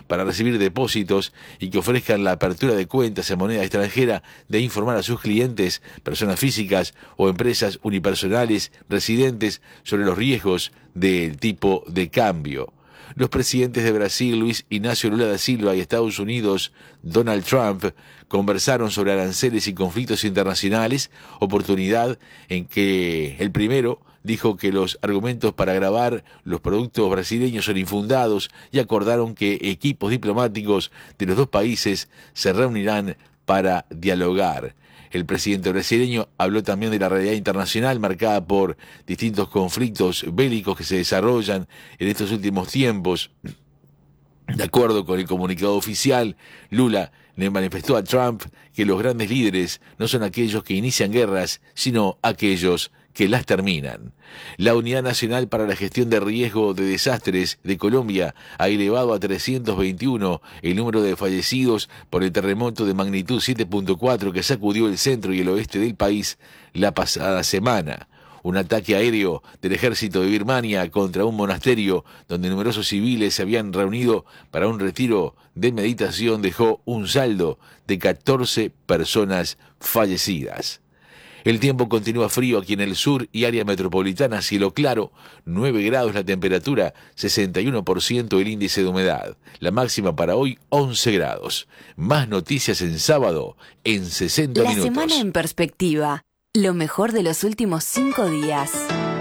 para recibir depósitos y que ofrezcan la apertura de cuentas en moneda extranjera, de informar a sus clientes, personas físicas o empresas unipersonales residentes sobre los riesgos del tipo de cambio. Los presidentes de Brasil, Luis Ignacio Lula da Silva, y Estados Unidos, Donald Trump, conversaron sobre aranceles y conflictos internacionales, oportunidad en que el primero dijo que los argumentos para gravar los productos brasileños son infundados y acordaron que equipos diplomáticos de los dos países se reunirán para dialogar. El presidente brasileño habló también de la realidad internacional marcada por distintos conflictos bélicos que se desarrollan en estos últimos tiempos. De acuerdo con el comunicado oficial, Lula le manifestó a Trump que los grandes líderes no son aquellos que inician guerras, sino aquellos que las terminan. La Unidad Nacional para la Gestión de Riesgo de Desastres de Colombia ha elevado a 321 el número de fallecidos por el terremoto de magnitud 7.4 que sacudió el centro y el oeste del país la pasada semana. Un ataque aéreo del ejército de Birmania contra un monasterio donde numerosos civiles se habían reunido para un retiro de meditación dejó un saldo de 14 personas fallecidas. El tiempo continúa frío aquí en el sur y área metropolitana, cielo claro, 9 grados la temperatura, 61% el índice de humedad. La máxima para hoy, 11 grados. Más noticias en sábado, en 60 minutos. La semana en perspectiva. Lo mejor de los últimos 5 días.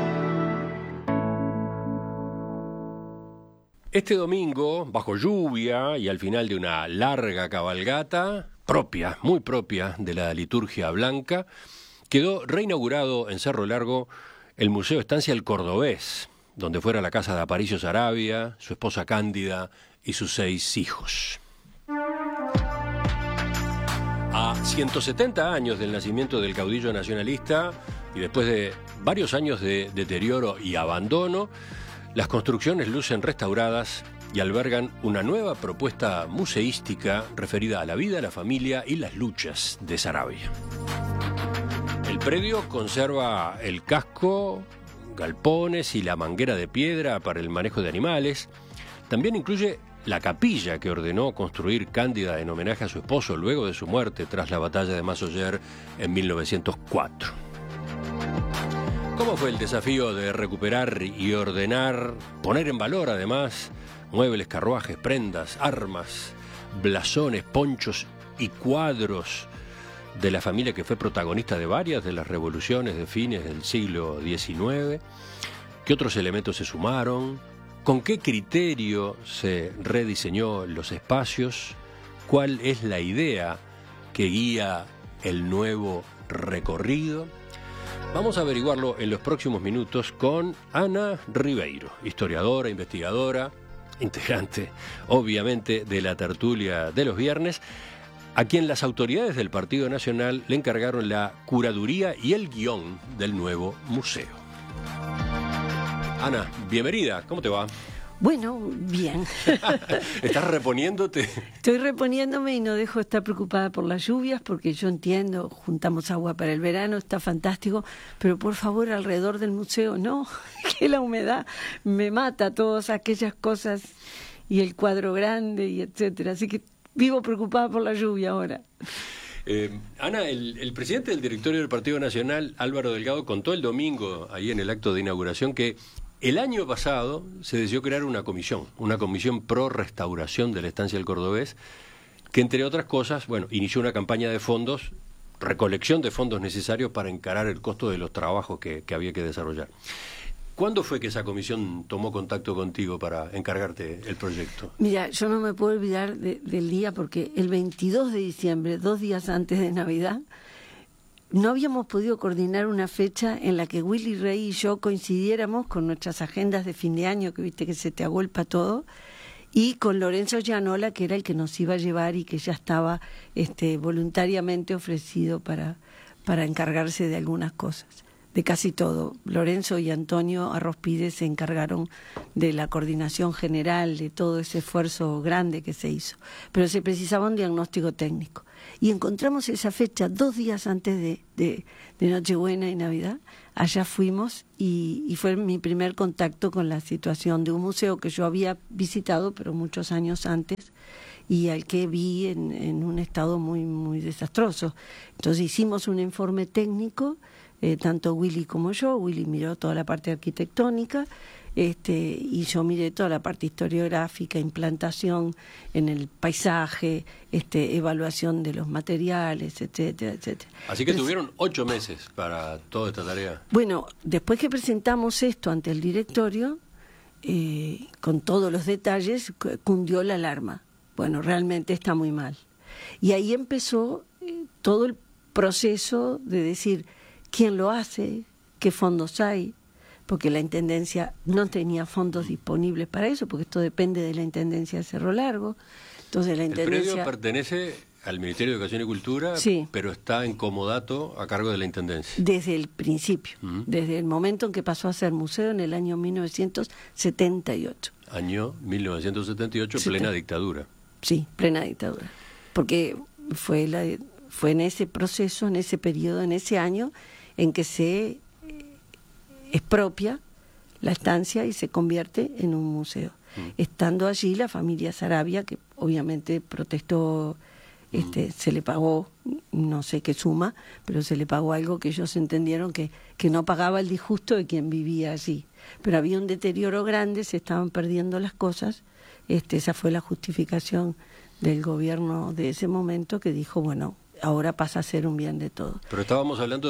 Este domingo, bajo lluvia y al final de una larga cabalgata, propia, muy propia de la liturgia blanca, quedó reinaugurado en Cerro Largo el Museo Estancia El Cordobés, donde fuera la casa de Aparicio Saravia, su esposa Cándida y sus 6 hijos. A 170 años del nacimiento del caudillo nacionalista y después de varios años de deterioro y abandono, las construcciones lucen restauradas y albergan una nueva propuesta museística referida a la vida, la familia y las luchas de Saravia. El predio conserva el casco, galpones y la manguera de piedra para el manejo de animales. También incluye la capilla que ordenó construir Cándida en homenaje a su esposo luego de su muerte tras la batalla de Massoyer en 1904. ¿Cómo fue el desafío de recuperar y ordenar, poner en valor además muebles, carruajes, prendas, armas, blasones, ponchos y cuadros de la familia que fue protagonista de varias de las revoluciones de fines del siglo XIX? ¿Qué otros elementos se sumaron? ¿Con qué criterio se rediseñó los espacios? ¿Cuál es la idea que guía el nuevo recorrido? Vamos a averiguarlo en los próximos minutos con Ana Ribeiro, historiadora, investigadora, integrante, obviamente, de la tertulia de los viernes, a quien las autoridades del Partido Nacional le encargaron la curaduría y el guión del nuevo museo. Ana, bienvenida, ¿cómo te va? Bueno, bien. ¿Estás reponiéndote? Estoy reponiéndome y no dejo de estar preocupada por las lluvias, porque yo entiendo, juntamos agua para el verano, está fantástico, pero por favor alrededor del museo no, que la humedad me mata todas aquellas cosas y el cuadro grande y etcétera, así que vivo preocupada por la lluvia ahora. Ana, el presidente del directorio del Partido Nacional, Álvaro Delgado, contó el domingo, ahí en el acto de inauguración, que el año pasado se decidió crear una comisión pro restauración de la estancia del Cordobés, que entre otras cosas, inició una campaña de fondos, recolección de fondos necesarios para encarar el costo de los trabajos que había que desarrollar. ¿Cuándo fue que esa comisión tomó contacto contigo para encargarte el proyecto? Mira, yo no me puedo olvidar del día, porque el 22 de diciembre, 2 días antes de Navidad, no habíamos podido coordinar una fecha en la que Willy Rey y yo coincidiéramos con nuestras agendas de fin de año, que viste que se te agolpa todo, y con Lorenzo Gianola, que era el que nos iba a llevar y que ya estaba voluntariamente ofrecido para encargarse de algunas cosas, de casi todo. Lorenzo y Antonio Arrospide se encargaron de la coordinación general, de todo ese esfuerzo grande que se hizo, pero se precisaba un diagnóstico técnico. Y encontramos esa fecha 2 días antes de Nochebuena y Navidad. Allá fuimos y fue mi primer contacto con la situación de un museo que yo había visitado, pero muchos años antes, y al que vi en un estado muy, muy desastroso. Entonces hicimos un informe técnico, tanto Willy como yo. Willy miró toda la parte arquitectónica, y yo miré toda la parte historiográfica, implantación en el paisaje, evaluación de los materiales, etcétera, etcétera. Así que tuvieron 8 meses para toda esta tarea. Bueno, después que presentamos esto ante el directorio, con todos los detalles, cundió la alarma. Bueno, realmente está muy mal. Y ahí empezó todo el proceso de decir quién lo hace, qué fondos hay, porque la Intendencia no tenía fondos disponibles para eso, porque esto depende de la Intendencia de Cerro Largo. Entonces la Intendencia... El predio pertenece al Ministerio de Educación y Cultura, sí, pero está en comodato a cargo de la Intendencia. Desde el principio, desde el momento en que pasó a ser museo en el año 1978. Año 1978, plena dictadura. Sí, plena dictadura. Porque fue en ese proceso, en ese periodo, en ese año, en que se expropia la estancia y se convierte en un museo. Estando allí la familia Sarabia, que obviamente protestó, se le pagó, no sé qué suma, pero se le pagó algo que ellos entendieron que no pagaba el disgusto de quien vivía allí. Pero había un deterioro grande, se estaban perdiendo las cosas. Esa fue la justificación del gobierno de ese momento, que dijo, bueno, ahora pasa a ser un bien de todos. Pero estábamos hablando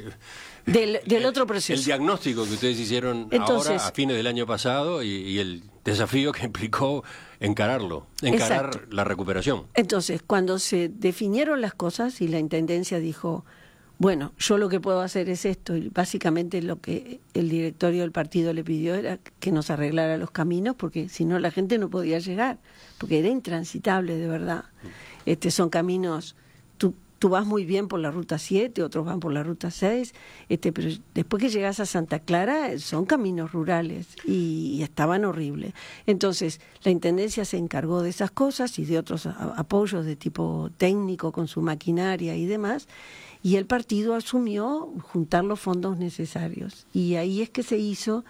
del otro proceso. El diagnóstico que ustedes hicieron ahora, a fines del año pasado, y el desafío que implicó encarar exacto, la recuperación. Entonces, cuando se definieron las cosas y la Intendencia dijo, bueno, yo lo que puedo hacer es esto, y básicamente lo que el directorio del partido le pidió era que nos arreglara los caminos, porque si no la gente no podía llegar, porque era intransitable de verdad. Son caminos... Tú vas muy bien por la ruta 7, otros van por la ruta 6, pero después que llegas a Santa Clara son caminos rurales y estaban horribles. Entonces, la Intendencia se encargó de esas cosas y de otros apoyos de tipo técnico con su maquinaria y demás, y el partido asumió juntar los fondos necesarios. Y ahí es que se hizo,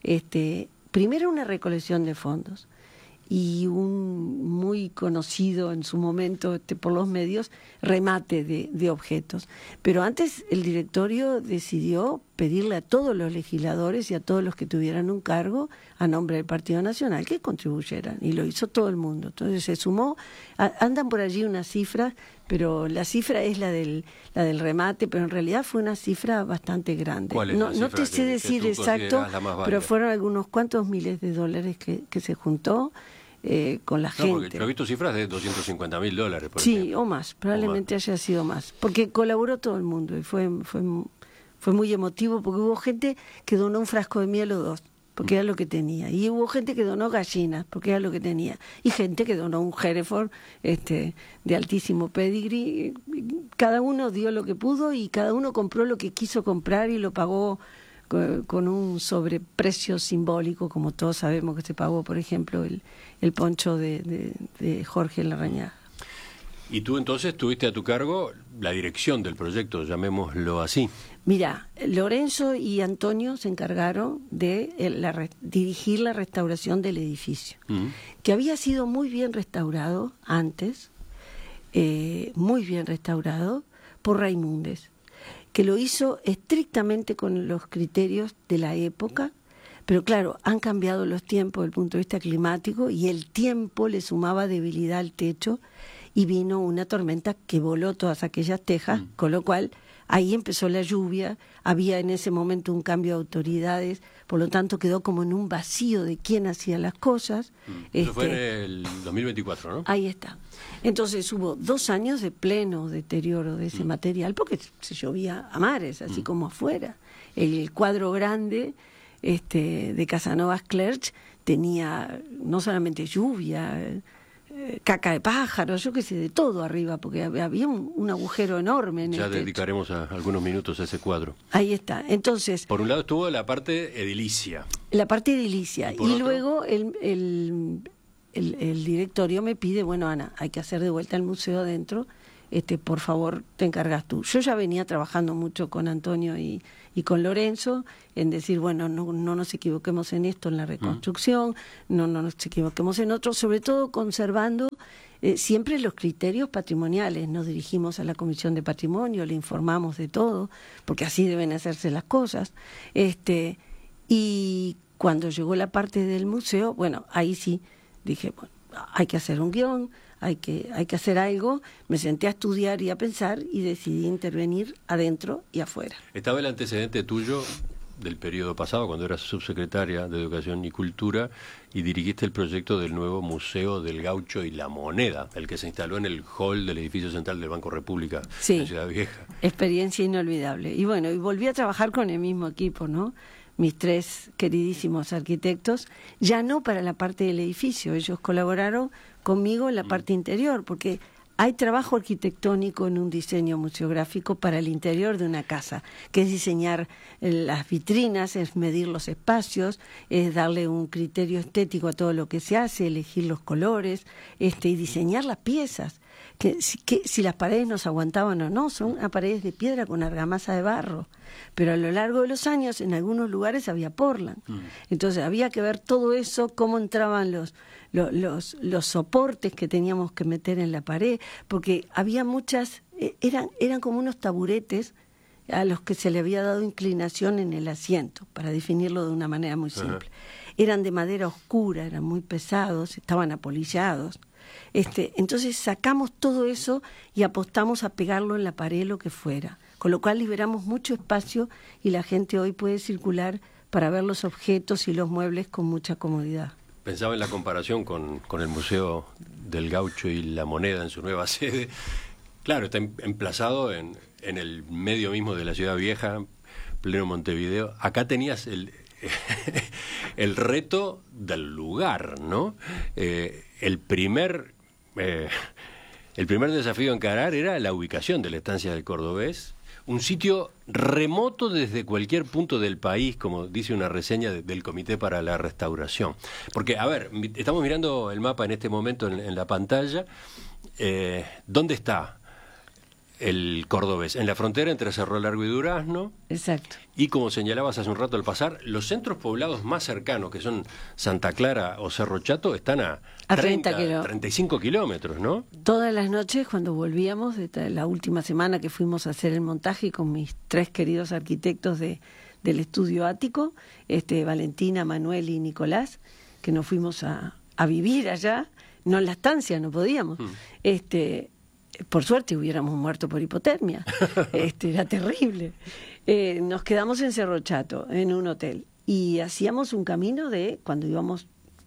primero una recolección de fondos, y un muy conocido en su momento por los medios remate de objetos. Pero antes el directorio decidió pedirle a todos los legisladores y a todos los que tuvieran un cargo a nombre del Partido Nacional que contribuyeran, y lo hizo todo el mundo. Entonces se sumó, andan por allí unas cifras, pero la cifra es la del remate, pero en realidad fue una cifra bastante grande. ¿Cuál es la cifra? No te sé decir exacto, pero fueron algunos cuantos miles de dólares que se juntó con la gente. Porque yo he visto cifras de $250.000, por sí, ejemplo. o más, probablemente haya sido más, porque colaboró todo el mundo y fue muy emotivo, porque hubo gente que donó un frasco de miel o 2, porque era lo que tenía, y hubo gente que donó gallinas, porque era lo que tenía, y gente que donó un Hereford de altísimo pedigree. Cada uno dio lo que pudo y cada uno compró lo que quiso comprar y lo pagó con un sobreprecio simbólico, como todos sabemos que se pagó, por ejemplo, el poncho de Jorge Larrañaga. Y tú entonces tuviste a tu cargo la dirección del proyecto, llamémoslo así. Mira, Lorenzo y Antonio se encargaron de dirigir la restauración del edificio, que había sido muy bien restaurado antes, muy bien restaurado por Raimúndez, que lo hizo estrictamente con los criterios de la época, pero claro, han cambiado los tiempos desde el punto de vista climático y el tiempo le sumaba debilidad al techo y vino una tormenta que voló todas aquellas tejas, con lo cual ahí empezó la lluvia, había en ese momento un cambio de autoridades, por lo tanto quedó como en un vacío de quién hacía las cosas. Eso fue en el 2024, ¿no? Ahí está. Entonces hubo 2 años de pleno deterioro de ese material, porque se llovía a mares, así como afuera. El cuadro grande de Casanovas Clerch tenía no solamente lluvia, caca de pájaros, yo qué sé, de todo arriba, porque había un agujero enorme en el techo. Ya dedicaremos algunos minutos a ese cuadro. Ahí está. Entonces, por un lado estuvo la parte edilicia. La parte edilicia. Y luego el directorio me pide, bueno, Ana, hay que hacer de vuelta el museo adentro, por favor, te encargas tú. Yo ya venía trabajando mucho con Antonio y con Lorenzo en decir, bueno, no nos equivoquemos en esto, en la reconstrucción, no nos equivoquemos en otro, sobre todo conservando siempre los criterios patrimoniales. Nos dirigimos a la Comisión de Patrimonio, le informamos de todo, porque así deben hacerse las cosas. Y cuando llegó la parte del museo, bueno, ahí sí dije, bueno, hay que hacer un guión, hay que hacer algo. Me senté a estudiar y a pensar y decidí intervenir adentro y afuera. Estaba el antecedente tuyo del periodo pasado, cuando eras subsecretaria de Educación y Cultura, y dirigiste el proyecto del nuevo Museo del Gaucho y la Moneda, el que se instaló en el hall del edificio central del Banco República, sí, en Ciudad Vieja. Experiencia inolvidable. Y bueno, y volví a trabajar con el mismo equipo, ¿no? Mis 3 queridísimos arquitectos, ya no para la parte del edificio, ellos colaboraron conmigo en la parte interior, porque hay trabajo arquitectónico en un diseño museográfico para el interior de una casa, que es diseñar las vitrinas, es medir los espacios, es darle un criterio estético a todo lo que se hace, elegir los colores, y diseñar las piezas. Que si las paredes nos aguantaban o no, son paredes de piedra con argamasa de barro, pero a lo largo de los años en algunos lugares había portland. Entonces había que ver todo eso, cómo entraban los soportes que teníamos que meter en la pared, porque había muchas, eran como unos taburetes a los que se le había dado inclinación en el asiento, para definirlo de una manera muy simple. Eran de madera oscura, eran muy pesados, estaban apolillados. Entonces sacamos todo eso y apostamos a pegarlo en la pared, lo que fuera, con lo cual liberamos mucho espacio y la gente hoy puede circular para ver los objetos y los muebles con mucha comodidad. Pensaba en la comparación con el Museo del Gaucho y la Moneda en su nueva sede. Claro, está emplazado en el medio mismo de la Ciudad Vieja, pleno Montevideo. Acá tenías el reto del lugar, ¿no? El primer desafío a encarar era la ubicación de la estancia del Cordobés, un sitio remoto desde cualquier punto del país, como dice una reseña del Comité para la Restauración. Porque, a ver, estamos mirando el mapa en este momento en la pantalla. ¿Dónde está el Cordobés? En la frontera entre Cerro Largo y Durazno. Exacto. Y como señalabas hace un rato al pasar, los centros poblados más cercanos, que son Santa Clara o Cerro Chato, están a 35 kilómetros, ¿no? Todas las noches, cuando volvíamos, de la última semana que fuimos a hacer el montaje con mis 3 queridos arquitectos del estudio ático, Valentina, Manuel y Nicolás, que nos fuimos a vivir allá, no en la estancia, no podíamos. Por suerte hubiéramos muerto por hipotermia, era terrible. Nos quedamos en Cerro Chato, en un hotel, y hacíamos un camino cuando íbamos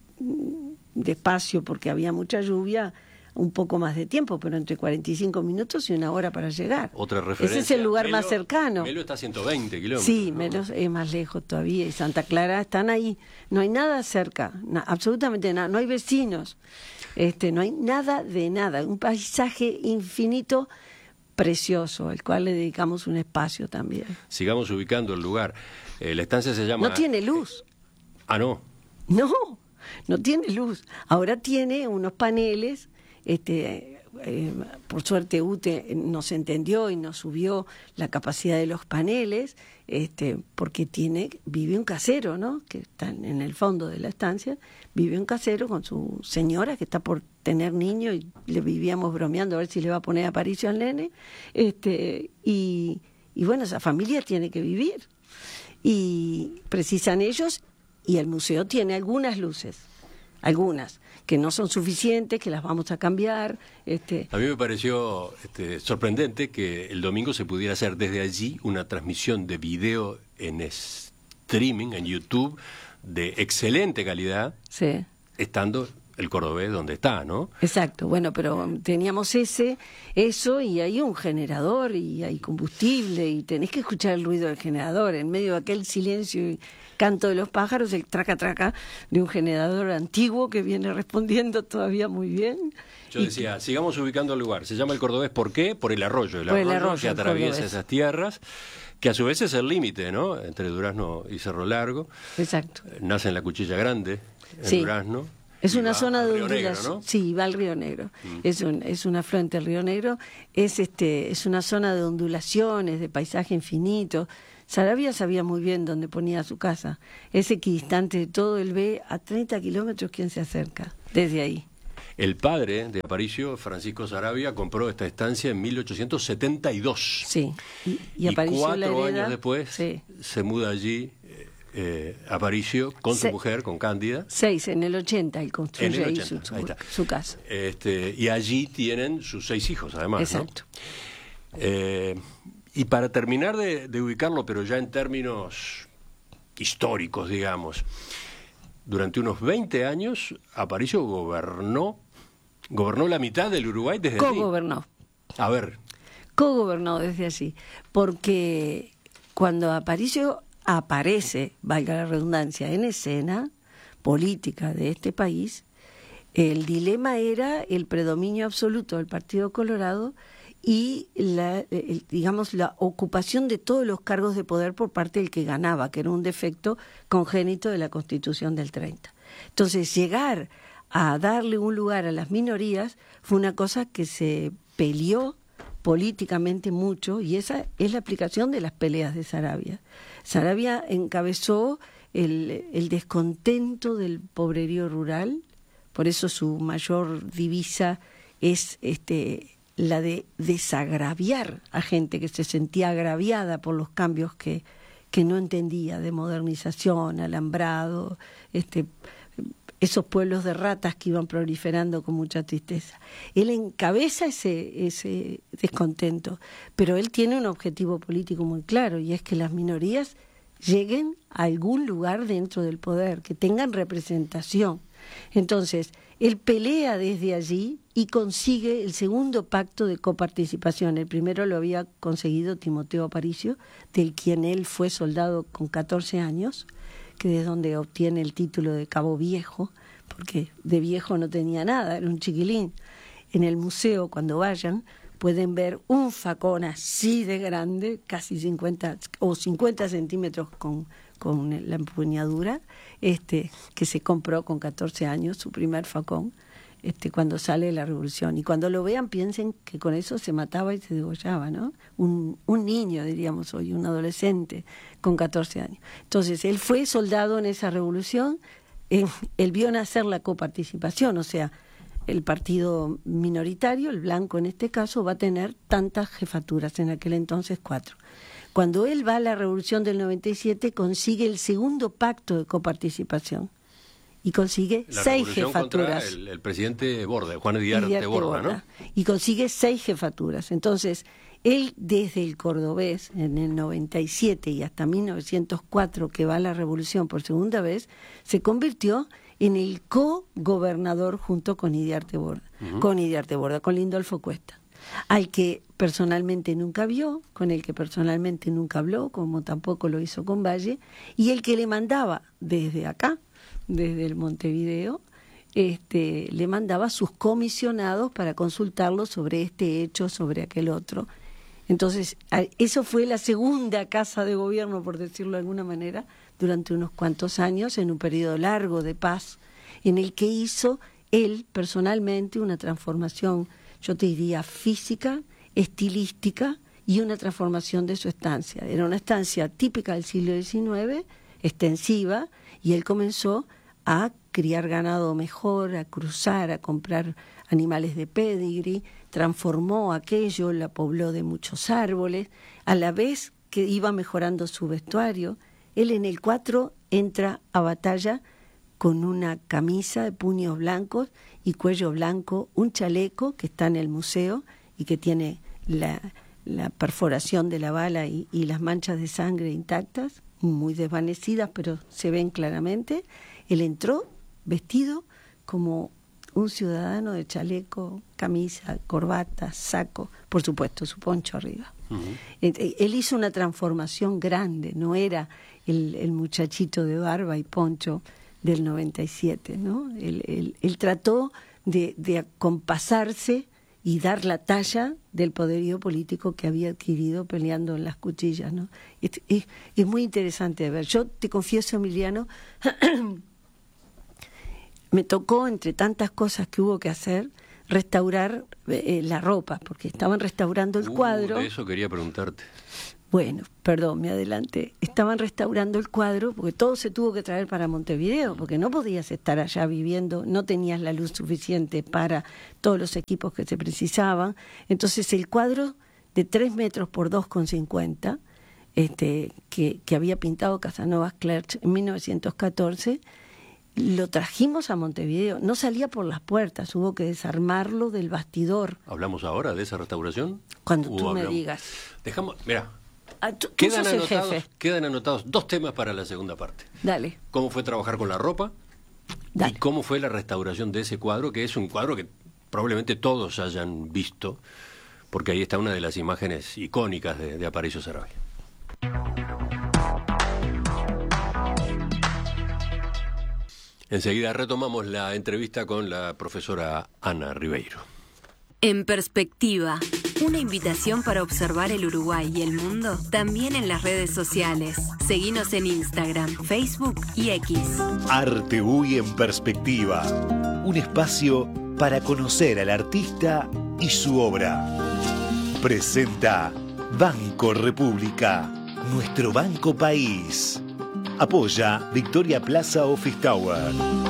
despacio porque había mucha lluvia, un poco más de tiempo, pero entre 45 minutos y 1 hora para llegar. Otra referencia. Ese es el lugar más cercano. Melo está a 120 kilómetros. Sí, ¿no? Melo es más lejos todavía, y Santa Clara están ahí. No hay nada cerca, absolutamente nada, no hay vecinos. No hay nada de nada, un paisaje infinito, precioso, al cual le dedicamos un espacio también. Sigamos ubicando el lugar. La estancia se llama... No tiene luz. No. No tiene luz. Ahora tiene unos paneles, por suerte UTE nos entendió y nos subió la capacidad de los paneles, porque vive un casero, ¿no? Que está en el fondo de la estancia, vive un casero con su señora que está por tener niño y le vivíamos bromeando a ver si le va a poner aparicio al nene, y bueno, esa familia tiene que vivir y precisan ellos, y el museo tiene algunas luces, algunas que no son suficientes, que las vamos a cambiar. A mí me pareció sorprendente que el domingo se pudiera hacer desde allí una transmisión de video en streaming, en YouTube, de excelente calidad, sí, estando el Cordobés donde está, ¿no? Exacto, bueno, pero teníamos eso, y hay un generador, y hay combustible, y tenés que escuchar el ruido del generador, en medio de aquel silencio y canto de los pájaros, el traca-traca de un generador antiguo que viene respondiendo todavía muy bien. Yo decía, sigamos ubicando el lugar. Se llama el Cordobés, ¿por qué? Por el arroyo que atraviesa esas tierras, que a su vez es el límite, ¿no? Entre Durazno y Cerro Largo. Exacto. Nace en la Cuchilla Grande, en Durazno. Es una zona de ondulación, ¿no? Sí, va al Río Negro. Es un afluente del Río Negro. Es una zona de ondulaciones, de paisaje infinito. Saravia sabía muy bien dónde ponía su casa. Es equidistante de todo, él ve a 30 kilómetros quién se acerca, desde ahí. El padre de Aparicio, Francisco Saravia, compró esta estancia en 1872. Sí, y Y Aparicio la 4 hereda, años después sí. se muda allí Aparicio con su mujer, con Cándida. 6, en el 80 él construye En el ahí 80, ahí está. su casa. Y allí tienen sus 6 hijos, además. Exacto. ¿No? Y para terminar de ubicarlo, pero ya en términos históricos, digamos, durante unos 20 años, Aparicio gobernó la mitad del Uruguay desde allí. Co-gobernó. A ver. Co-gobernó desde allí. Porque cuando Aparicio aparece, valga la redundancia, en escena política de este país, el dilema era el predominio absoluto del Partido Colorado y la ocupación de todos los cargos de poder por parte del que ganaba, que era un defecto congénito de la Constitución del 30. Entonces, llegar a darle un lugar a las minorías fue una cosa que se peleó políticamente mucho, y esa es la aplicación de las peleas de Saravia. Saravia encabezó el descontento del pobrerío rural, por eso su mayor divisa es la de desagraviar a gente que se sentía agraviada por los cambios que no entendía, de modernización, alambrado, esos pueblos de ratas que iban proliferando con mucha tristeza. Él encabeza ese descontento, pero él tiene un objetivo político muy claro, y es que las minorías lleguen a algún lugar dentro del poder, que tengan representación. Entonces, él pelea desde allí y consigue el segundo pacto de coparticipación. El primero lo había conseguido Timoteo Aparicio, del quien él fue soldado con 14 años, que es donde obtiene el título de Cabo Viejo, porque de viejo no tenía nada, era un chiquilín. En el museo, cuando vayan, pueden ver un facón así de grande, casi 50 centímetros con la empuñadura, que se compró con 14 años, su primer facón, cuando sale la revolución. Y cuando lo vean, piensen que con eso se mataba y se degollaba, ¿no? Un niño, diríamos hoy, un adolescente con 14 años. Entonces, él fue soldado en esa revolución, él vio nacer la coparticipación, o sea, el partido minoritario, el blanco en este caso, va a tener tantas jefaturas, en aquel entonces 4. Cuando él va a la revolución del 97, consigue el segundo pacto de coparticipación y consigue 6 jefaturas. Contra el presidente Borda, Juan Ediarte Borda, ¿no? Y consigue 6 jefaturas. Entonces, él desde el cordobés, en el 97 y hasta 1904, que va a la revolución por segunda vez, se convirtió en el co-gobernador junto con Ediarte Borda, con Lindolfo Cuesta, al que personalmente nunca vio, con el que personalmente nunca habló, como tampoco lo hizo con Valle, y el que le mandaba desde acá, desde el Montevideo, le mandaba sus comisionados para consultarlo sobre este hecho, sobre aquel otro. Entonces, eso fue la segunda casa de gobierno, por decirlo de alguna manera, durante unos cuantos años, en un periodo largo de paz, en el que hizo él personalmente una transformación, yo te diría, física, estilística, y una transformación de su estancia. Era una estancia típica del siglo XIX, extensiva, y él comenzó a criar ganado mejor, a cruzar, a comprar animales de pedigree, transformó aquello, la pobló de muchos árboles, a la vez que iba mejorando su vestuario. Él en el 4 entra a batalla con una camisa de puños blancos y cuello blanco, un chaleco que está en el museo y que tiene la perforación de la bala y las manchas de sangre intactas, muy desvanecidas, pero se ven claramente. Él entró vestido como un ciudadano de chaleco, camisa, corbata, saco, por supuesto, su poncho arriba. Uh-huh. Él hizo una transformación grande, no era el muchachito de barba y poncho del 97, ¿no? Él trató de acompasarse y dar la talla del poderío político que había adquirido peleando en las cuchillas, ¿no? Es muy interesante de ver. Yo te confieso, Emiliano, me tocó, entre tantas cosas que hubo que hacer, restaurar la ropa, porque estaban restaurando el cuadro. De eso quería preguntarte. Bueno, perdón, me adelanté. Estaban restaurando el cuadro porque todo se tuvo que traer para Montevideo, porque no podías estar allá viviendo, no tenías la luz suficiente para todos los equipos que se precisaban. Entonces el cuadro de 3 metros por 2,50, que había pintado Casanovas Clerch en 1914, lo trajimos a Montevideo. No salía por las puertas, hubo que desarmarlo del bastidor. ¿Hablamos ahora de esa restauración? Cuando tú me digas. Mira, tú quedan sos el jefe. Quedan anotados 2 temas para la segunda parte. Dale. ¿Cómo fue trabajar con la ropa? Dale. Y cómo fue la restauración de ese cuadro, que es un cuadro que probablemente todos hayan visto, porque ahí está una de las imágenes icónicas de Aparicio Saravia. Enseguida retomamos la entrevista con la profesora Ana Ribeiro. En Perspectiva, una invitación para observar el Uruguay y el mundo también en las redes sociales. Seguinos en Instagram, Facebook y X. Arte UI en Perspectiva, un espacio para conocer al artista y su obra. Presenta Banco República, nuestro banco país. Apoya Victoria Plaza Office Tower.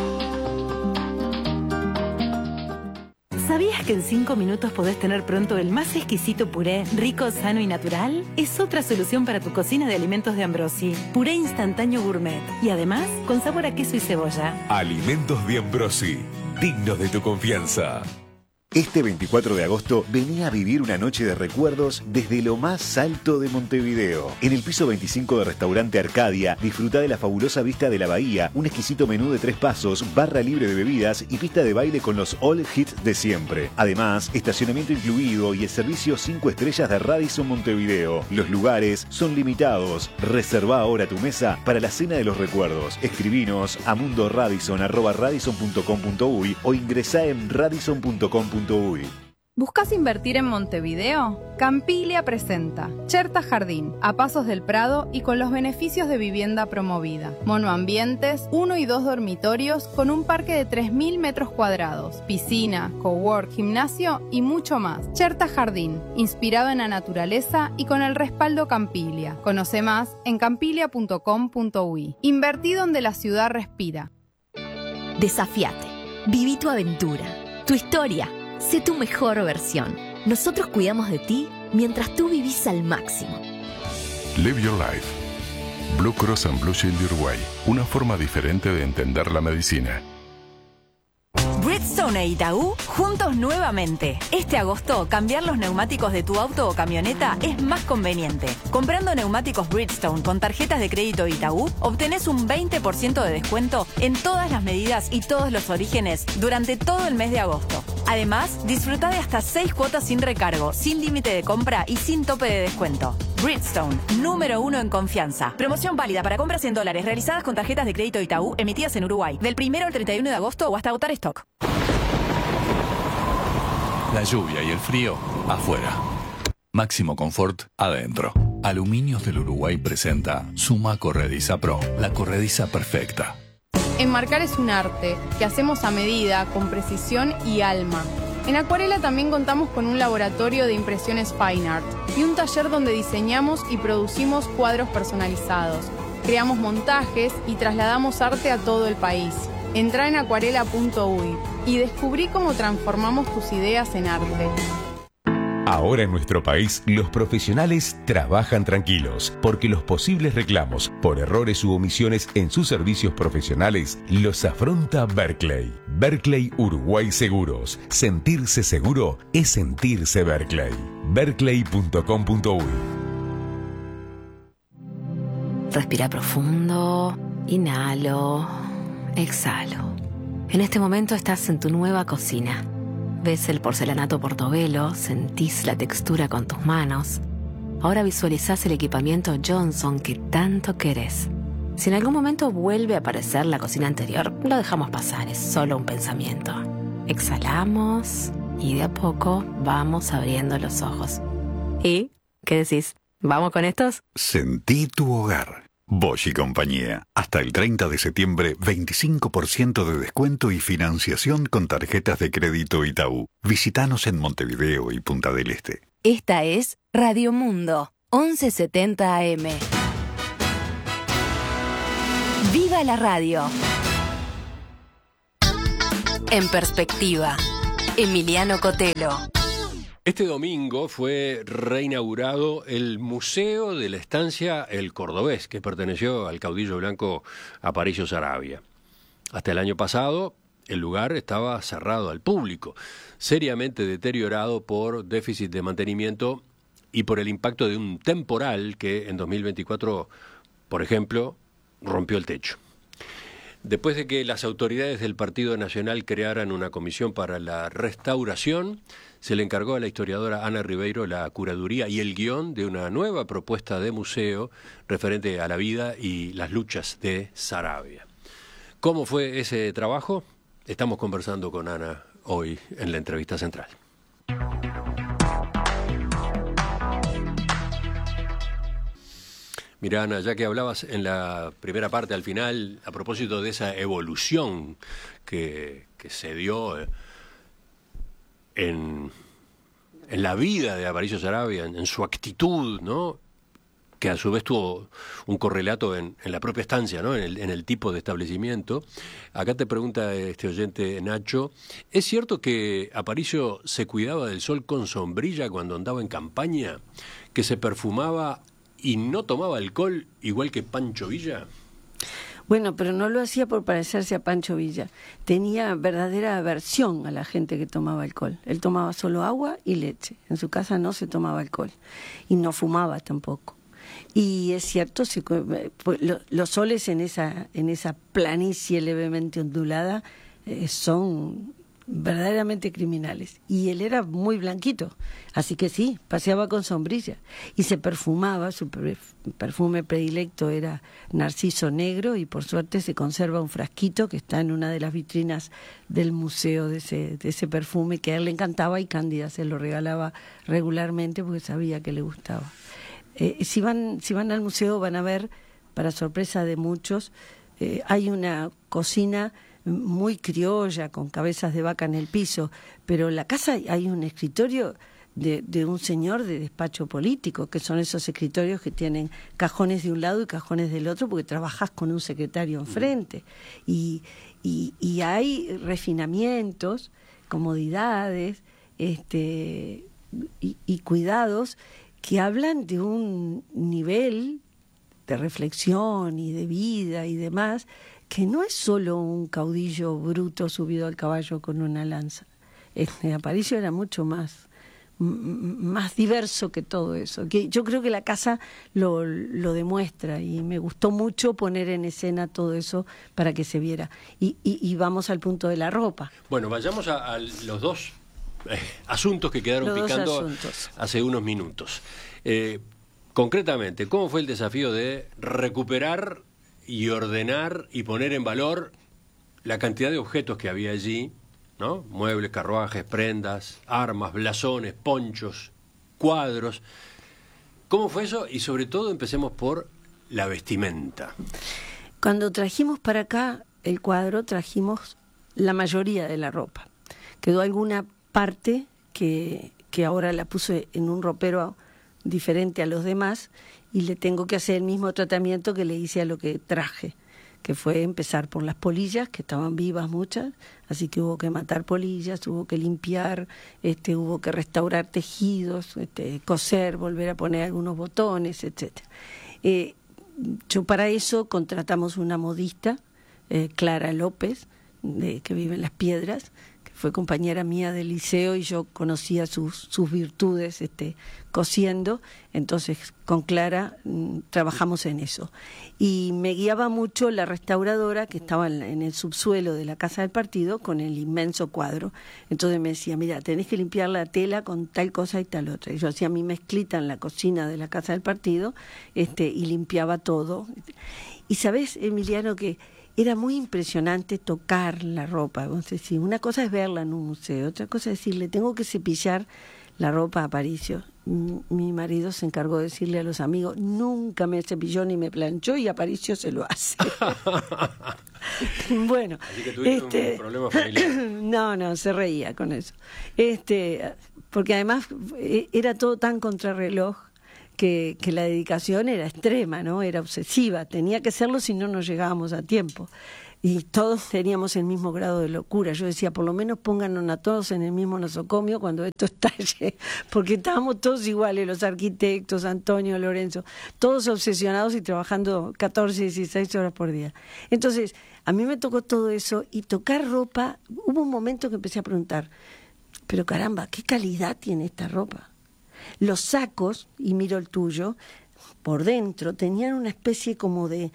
¿Sabías que en 5 minutos podés tener pronto el más exquisito puré, rico, sano y natural? Es otra solución para tu cocina de alimentos de Ambrosi. Puré instantáneo gourmet. Y además, con sabor a queso y cebolla. Alimentos de Ambrosi, dignos de tu confianza. Este 24 de agosto venía a vivir una noche de recuerdos desde lo más alto de Montevideo. En el piso 25 de Restaurante Arcadia, disfruta de la fabulosa vista de la bahía, un exquisito menú de 3 pasos, barra libre de bebidas y pista de baile con los all hits de siempre. Además, estacionamiento incluido y el servicio 5 estrellas de Radisson Montevideo. Los lugares son limitados. Reserva ahora tu mesa para la cena de los recuerdos. Escribinos a mundoradisson@radisson.com.uy o ingresá en radisson.com.uy. ¿Buscas invertir en Montevideo? Campiglia presenta Cherta Jardín, a pasos del Prado y con los beneficios de vivienda promovida. Monoambientes, 1 y 2 dormitorios con un parque de 3.000 metros cuadrados, piscina, cowork, gimnasio y mucho más. Cherta Jardín, inspirado en la naturaleza y con el respaldo Campiglia. Conoce más en campiglia.com.uy. Invertí donde la ciudad respira. Desafíate. Viví tu aventura. Tu historia, sé tu mejor versión. Nosotros cuidamos de ti mientras tú vivís al máximo. Live Your Life. Blue Cross and Blue Shield de Uruguay. Una forma diferente de entender la medicina. Bridgestone e Itaú, juntos nuevamente. Este agosto, cambiar los neumáticos de tu auto o camioneta es más conveniente. Comprando neumáticos Bridgestone con tarjetas de crédito Itaú, obtenés un 20% de descuento en todas las medidas y todos los orígenes durante todo el mes de agosto. Además, disfruta de hasta 6 cuotas sin recargo, sin límite de compra y sin tope de descuento. Bridgestone, número 1 en confianza. Promoción válida para compras en dólares realizadas con tarjetas de crédito Itaú emitidas en Uruguay, del 1 al 31 de agosto o hasta agotar stock. La lluvia y el frío, afuera. Máximo confort, adentro. Aluminios del Uruguay presenta Suma Corrediza Pro, la corrediza perfecta. Enmarcar es un arte que hacemos a medida, con precisión y alma. En Acuarela también contamos con un laboratorio de impresiones Fine Art y un taller donde diseñamos y producimos cuadros personalizados. Creamos montajes y trasladamos arte a todo el país. Entrá en acuarela.uy y descubrí cómo transformamos tus ideas en arte. Ahora en nuestro país, los profesionales trabajan tranquilos, porque los posibles reclamos por errores u omisiones en sus servicios profesionales los afronta Berkeley. Berkeley Uruguay Seguros. Sentirse seguro es sentirse Berkeley. Berkeley.com.uy. Respira profundo, inhalo, exhalo. En este momento estás en tu nueva cocina. Ves el porcelanato Portobello, sentís la textura con tus manos. Ahora visualizás el equipamiento Johnson que tanto querés. Si en algún momento vuelve a aparecer la cocina anterior, lo dejamos pasar, es solo un pensamiento. Exhalamos y de a poco vamos abriendo los ojos. ¿Y qué decís? ¿Vamos con estos? Sentí tu hogar. Bosch y compañía. Hasta el 30 de septiembre, 25% de descuento y financiación con tarjetas de crédito Itaú. Visítanos en Montevideo y Punta del Este. Esta es Radio Mundo, 1170 AM. ¡Viva la radio! En perspectiva, Emiliano Cotelo. Este domingo fue reinaugurado el Museo de la Estancia El Cordobés, que perteneció al caudillo blanco Aparicio Saravia. Hasta el año pasado, el lugar estaba cerrado al público, seriamente deteriorado por déficit de mantenimiento y por el impacto de un temporal que en 2024, por ejemplo, rompió el techo. Después de que las autoridades del Partido Nacional crearan una comisión para la restauración, se le encargó a la historiadora Ana Ribeiro la curaduría y el guión de una nueva propuesta de museo referente a la vida y las luchas de Saravia. ¿Cómo fue ese trabajo? Estamos conversando con Ana hoy en la entrevista central. Mirá, Ana, ya que hablabas en la primera parte al final a propósito de esa evolución que se dio en la vida de Aparicio Saravia, en su actitud, ¿no? Que a su vez tuvo un correlato en la propia estancia, ¿no? En el tipo de establecimiento. Acá te pregunta este oyente, Nacho, ¿es cierto que Aparicio se cuidaba del sol con sombrilla cuando andaba en campaña? ¿Que se perfumaba y no tomaba alcohol igual que Pancho Villa? Bueno, pero no lo hacía por parecerse a Pancho Villa. Tenía verdadera aversión a la gente que tomaba alcohol. Él tomaba solo agua y leche. En su casa no se tomaba alcohol. Y no fumaba tampoco. Y es cierto, los soles en esa planicie levemente ondulada son verdaderamente criminales. Y él era muy blanquito, así que sí, paseaba con sombrilla y se perfumaba. Su perfume predilecto era narciso negro y por suerte se conserva un frasquito que está en una de las vitrinas del museo de ese perfume que a él le encantaba, y Cándida se lo regalaba regularmente porque sabía que le gustaba. Si van al museo van a ver, para sorpresa de muchos, hay una cocina muy criolla, con cabezas de vaca en el piso, pero en la casa hay un escritorio de un señor de despacho político, que son esos escritorios que tienen cajones de un lado y cajones del otro, porque trabajás con un secretario enfrente. Y hay refinamientos, comodidades, y cuidados que hablan de un nivel de reflexión y de vida y demás, que no es solo un caudillo bruto subido al caballo con una lanza. Aparicio era mucho más diverso que todo eso. Que yo creo que la casa lo demuestra, y me gustó mucho poner en escena todo eso para que se viera. Y vamos al punto de la ropa. Bueno, vayamos a los dos asuntos que quedaron picando hace unos minutos. Concretamente, ¿cómo fue el desafío de recuperar y ordenar y poner en valor la cantidad de objetos que había allí, ¿no? Muebles, carruajes, prendas, armas, blasones, ponchos, cuadros? ¿Cómo fue eso? Y sobre todo empecemos por la vestimenta. Cuando trajimos para acá el cuadro, trajimos la mayoría de la ropa. Quedó alguna parte que ahora la puse en un ropero diferente a los demás, y le tengo que hacer el mismo tratamiento que le hice a lo que traje, que fue empezar por las polillas, que estaban vivas muchas, así que hubo que matar polillas, hubo que limpiar, hubo que restaurar tejidos, coser, volver a poner algunos botones, etcétera. Yo para eso contratamos una modista, Clara López, que vive en Las Piedras, que fue compañera mía del liceo, y yo conocía sus virtudes cosiendo. Entonces con Clara trabajamos en eso, y me guiaba mucho la restauradora que estaba en el subsuelo de la casa del partido con el inmenso cuadro. Entonces me decía, mira, tenés que limpiar la tela con tal cosa y tal otra, y yo hacía mi mezclita en la cocina de la casa del partido, y limpiaba todo. Y sabés, Emiliano, que era muy impresionante tocar la ropa. Entonces, sí, una cosa es verla en un museo, otra cosa es decirle, tengo que cepillar la ropa a Aparicio. Mi marido se encargó de decirle a los amigos, nunca me cepilló ni me planchó, y Aparicio se lo hace. Bueno, así que tuviste un problema familiar. No, se reía con eso. Porque además era todo tan contrarreloj que la dedicación era extrema, ¿no? Era obsesiva, tenía que serlo, si no, no llegábamos a tiempo. Y todos teníamos el mismo grado de locura. Yo decía, por lo menos pónganos a todos en el mismo nosocomio cuando esto estalle, porque estábamos todos iguales, los arquitectos, Antonio, Lorenzo, todos obsesionados y trabajando 14, 16 horas por día. Entonces, a mí me tocó todo eso, y tocar ropa, hubo un momento que empecé a preguntar, pero caramba, ¿qué calidad tiene esta ropa? Los sacos, y miro el tuyo, por dentro tenían una especie como de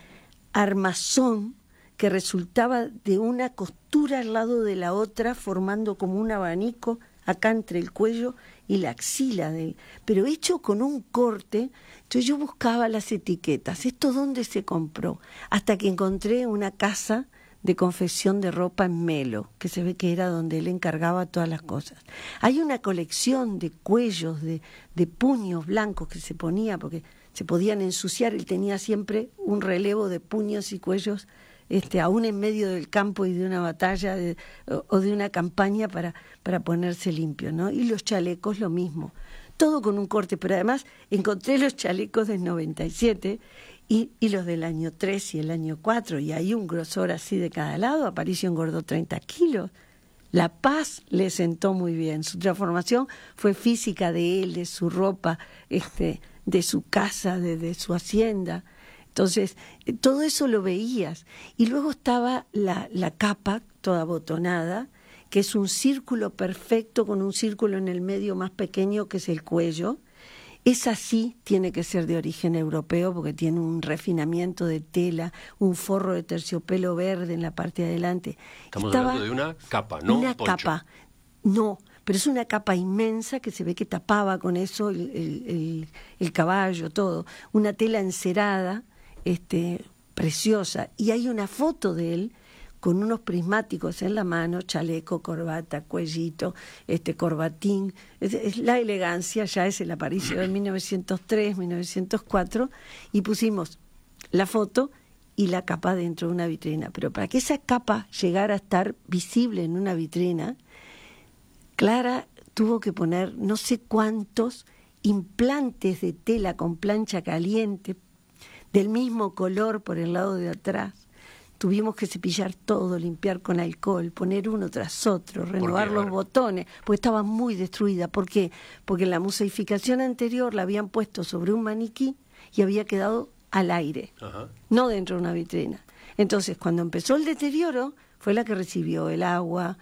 armazón que resultaba de una costura al lado de la otra, formando como un abanico acá entre el cuello y la axila, pero hecho con un corte. Entonces yo buscaba las etiquetas, ¿esto dónde se compró? Hasta que encontré una casa de confección de ropa en Melo, que se ve que era donde él encargaba todas las cosas. Hay una colección de cuellos, de puños blancos que se ponía, porque se podían ensuciar. Él tenía siempre un relevo de puños y cuellos, aún en medio del campo y de una batalla o de una campaña para ponerse limpio, ¿no? Y los chalecos lo mismo, todo con un corte, pero además encontré los chalecos del 97 y los del año 3 y el año 4, y hay un grosor así de cada lado. Aparicio engordó 30 kilos. La paz le sentó muy bien, su transformación fue física de él, de su ropa, de su casa, de su hacienda. Entonces, todo eso lo veías. Y luego estaba la capa toda abotonada, que es un círculo perfecto con un círculo en el medio más pequeño, que es el cuello. Esa sí tiene que ser de origen europeo, porque tiene un refinamiento de tela, un forro de terciopelo verde en la parte de adelante. Estamos hablando de una capa, ¿no? Una poncho. Capa, no, pero es una capa inmensa que se ve que tapaba con eso el caballo, todo. Una tela encerada, preciosa, y hay una foto de él con unos prismáticos en la mano, chaleco, corbata, cuellito, corbatín. Es la elegancia, ya es el Aparicio de 1903, 1904, y pusimos la foto y la capa dentro de una vitrina. Pero para que esa capa llegara a estar visible en una vitrina, Clara tuvo que poner no sé cuántos implantes de tela con plancha caliente, del mismo color por el lado de atrás. Tuvimos que cepillar todo, limpiar con alcohol, poner uno tras otro, renovar los botones, porque estaba muy destruida. ¿Por qué? Porque la museificación anterior la habían puesto sobre un maniquí y había quedado al aire, no dentro de una vitrina. Entonces, cuando empezó el deterioro, fue la que recibió el agua,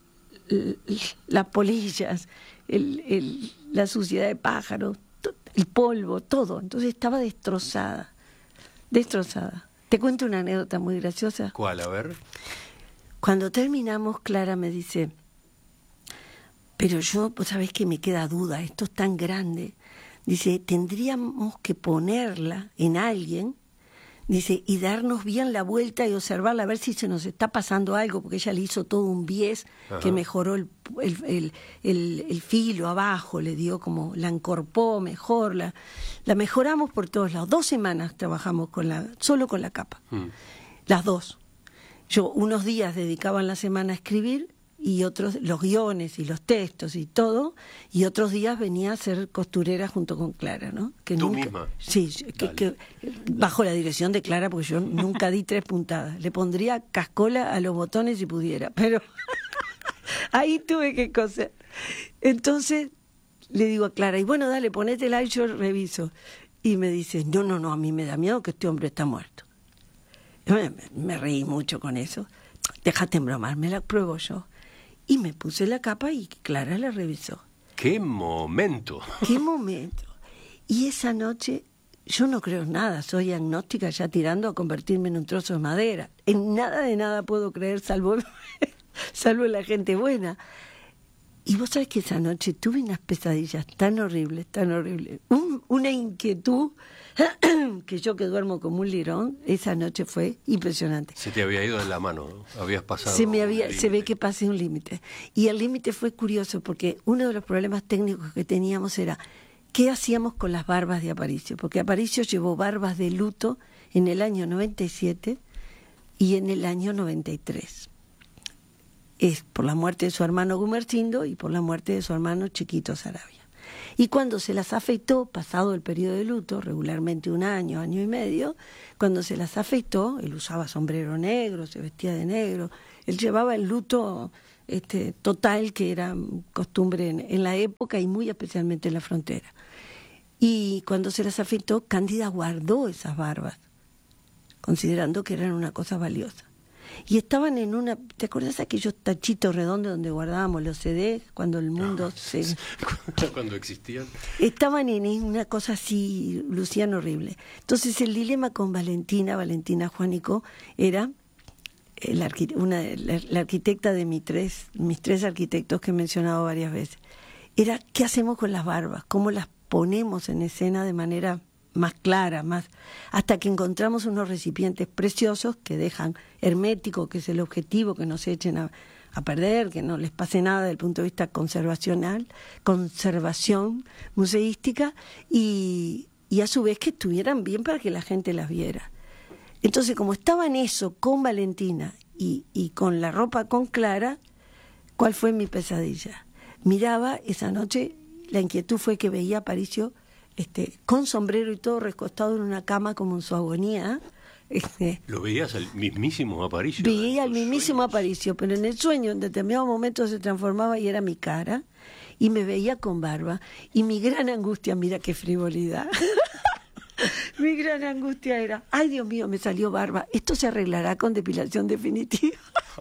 las polillas, la suciedad de pájaros, el polvo, todo. Entonces estaba destrozada. Te cuento una anécdota muy graciosa. ¿Cuál? A ver. Cuando terminamos, Clara me dice, pero yo, pues sabés que me queda duda, esto es tan grande. Dice, tendríamos que ponerla en alguien, dice, y darnos bien la vuelta y observarla, a ver si se nos está pasando algo, porque ella le hizo todo un bies que mejoró el filo abajo, le dio como, la encorpó mejor, la mejoramos por todos lados. 2 semanas trabajamos solo con la capa, las 2. Yo unos días dedicaba en la semana a escribir, y otros los guiones y los textos y todo, y otros días venía a ser costurera junto con Clara, ¿no? Que ¿Tú nunca, misma? Sí, que bajo la dirección de Clara, porque yo nunca di 3 puntadas. Le pondría cascola a los botones si pudiera, pero ahí tuve que coser. Entonces le digo a Clara, y bueno, dale, ponétela y yo reviso. Y me dice, no, a mí me da miedo que este hombre está muerto. Me reí mucho con eso. Déjate embromar, me la pruebo yo. Y me puse la capa y Clara la revisó. ¡Qué momento! ¡Qué momento! Y esa noche, yo no creo en nada, soy agnóstica ya tirando a convertirme en un trozo de madera. En nada de nada puedo creer, salvo la gente buena. Y vos sabés que esa noche tuve unas pesadillas tan horribles, una inquietud, que yo que duermo como un lirón, esa noche fue impresionante. Se te había ido de la mano, ¿no? Habías pasado. Se ve que pasé un límite. Y el límite fue curioso, porque uno de los problemas técnicos que teníamos era, ¿qué hacíamos con las barbas de Aparicio? Porque Aparicio llevó barbas de luto en el año 97 y en el año 93. Es por la muerte de su hermano Gumersindo y por la muerte de su hermano Chiquito Saravia. Y cuando se las afeitó, pasado el periodo de luto, regularmente 1 año, año y medio, cuando se las afeitó, él usaba sombrero negro, se vestía de negro, él llevaba el luto total, que era costumbre en la época y muy especialmente en la frontera. Y cuando se las afeitó, Cándida guardó esas barbas, considerando que eran una cosa valiosa. Y estaban en una... ¿Te acordás de aquellos tachitos redondos donde guardábamos los CDs cuando el mundo cuando existían. Estaban en una cosa así, Luciano, horrible. Entonces el dilema con Valentina Juanico, era la arquitecta de mis tres arquitectos que he mencionado varias veces. Era, ¿qué hacemos con las barbas? ¿Cómo las ponemos en escena de manera más clara, hasta que encontramos unos recipientes preciosos que dejan hermético, que es el objetivo, que no se echen a perder, que no les pase nada desde el punto de vista conservación museística, y a su vez que estuvieran bien para que la gente las viera. Entonces, como estaba en eso con Valentina y con la ropa con Clara, ¿cuál fue mi pesadilla? Miraba esa noche, la inquietud fue que veía a Aparicio con sombrero y todo recostado en una cama como en su agonía. ¿Lo veías al mismísimo Aparicio? Veía al mismísimo Aparicio, pero en el sueño en determinado momento se transformaba y era mi cara, y me veía con barba, y mi gran angustia, mira qué frivolidad, mi gran angustia era, ay Dios mío, me salió barba, ¿esto se arreglará con depilación definitiva?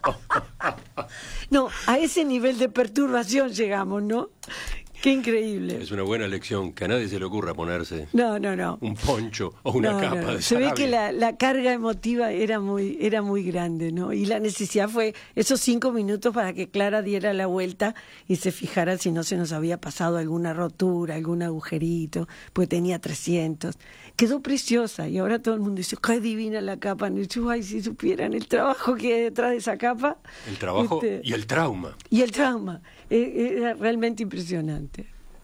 No, a ese nivel de perturbación llegamos, ¿no? Qué increíble. Es una buena lección, que a nadie se le ocurra ponerse no. un poncho o una capa de Se ve Sarabia. que la carga emotiva era muy grande, ¿no? Y la necesidad fue esos 5 minutos para que Clara diera la vuelta y se fijara si no se nos había pasado alguna rotura, algún agujerito, pues tenía 300. Quedó preciosa y ahora todo el mundo dice, qué divina la capa. Y yo, ay, si supieran el trabajo que hay detrás de esa capa. El trabajo y el trauma. Y el trauma. Era realmente impresionante.